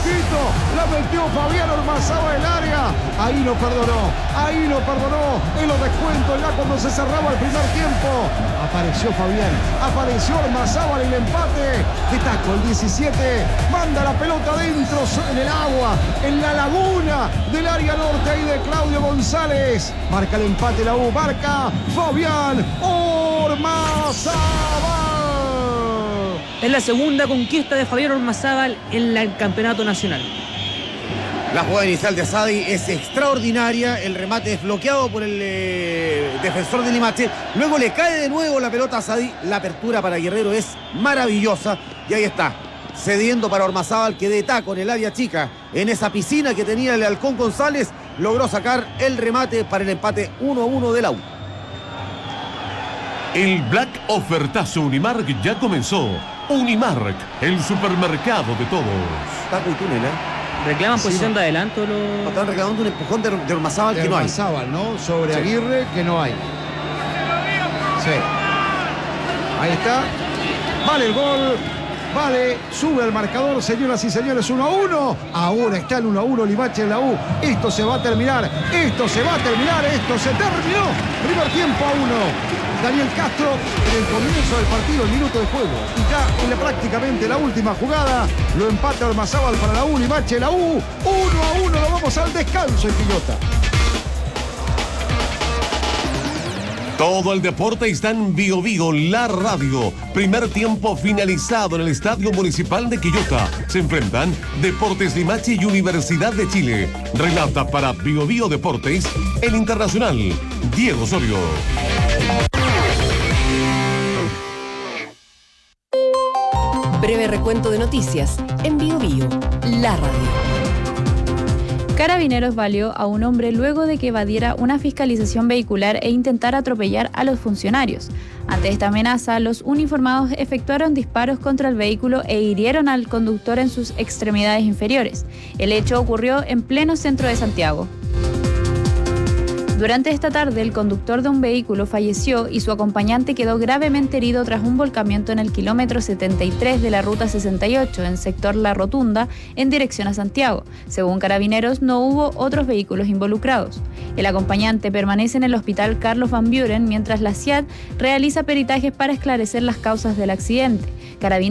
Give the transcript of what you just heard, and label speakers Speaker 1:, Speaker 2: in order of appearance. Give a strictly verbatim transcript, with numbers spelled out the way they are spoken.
Speaker 1: poquito. La metió Fabián Ormazábal el área. Ahí no perdonó. Ahí no perdonó. En los descuentos, ya cuando se cerraba el primer tiempo. Apareció Fabián. Apareció Ormazábal el empate. De taco, el diecisiete. Manda la pelota adentro en el agua. En la laguna del área norte ahí de Claudio González. Marca el empate la U. Marca Fabián Ormazábal.
Speaker 2: Es la segunda conquista de Fabián Ormazábal en el campeonato nacional.
Speaker 3: La jugada inicial de Saadi es extraordinaria. El remate es bloqueado por el eh, defensor de Limache. Luego le cae de nuevo la pelota a Saadi. La apertura para Guerrero es maravillosa. Y ahí está, cediendo para Ormazábal, que de taco en el área chica, en esa piscina que tenía el Halcón González, logró sacar el remate para el empate uno a uno de la U.
Speaker 4: El Black Ofertazo Unimark ya comenzó. Unimark, el supermercado de todos.
Speaker 3: Taco y túnel, ¿eh?
Speaker 2: Reclaman
Speaker 3: Sí,
Speaker 2: posición
Speaker 3: no.
Speaker 2: de adelanto los...
Speaker 3: Están reclamando un empujón de, de Ormazábal
Speaker 1: De
Speaker 3: que no hay.
Speaker 1: Ormazábal, ¿no? Sobre
Speaker 3: Sí.
Speaker 1: Aguirre, que no hay. Sí. Ahí está. Vale el gol. Vale, sube el marcador, señoras y señores, uno a uno. Ahora está el uno a uno, Limache en la U. Esto se va a terminar, esto se va a terminar, esto se terminó. Primer tiempo a uno. Daniel Castro en el comienzo del partido, el minuto de juego. Y ya en la, prácticamente la última jugada, lo empata Ormazábal para la U, Limache la U. uno a uno, lo vamos al descanso en Quillota.
Speaker 4: Todo el deporte está en Bio Bio, la radio. Primer tiempo finalizado en el Estadio Municipal de Quillota. Se enfrentan Deportes Limache y Universidad de Chile. Relata para Bio Bio Deportes el internacional Diego Osorio.
Speaker 5: Breve recuento de noticias en Bio Bio, la radio.
Speaker 6: Carabineros baleó a un hombre luego de que evadiera una fiscalización vehicular e intentara atropellar a los funcionarios. Ante esta amenaza, los uniformados efectuaron disparos contra el vehículo e hirieron al conductor en sus extremidades inferiores. El hecho ocurrió en pleno centro de Santiago. Durante esta tarde, el conductor de un vehículo falleció y su acompañante quedó gravemente herido tras un volcamiento en el kilómetro setenta y tres de la ruta sesenta y ocho, en sector La Rotunda, en dirección a Santiago. Según Carabineros, no hubo otros vehículos involucrados. El acompañante permanece en el hospital Carlos Van Buren, mientras la C I A D realiza peritajes para esclarecer las causas del accidente. Carabineros